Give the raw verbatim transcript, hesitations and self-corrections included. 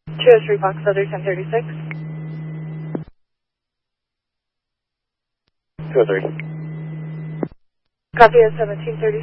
two oh three Fox Other ten thirty-six. two oh three. Copy at seventeen thirty.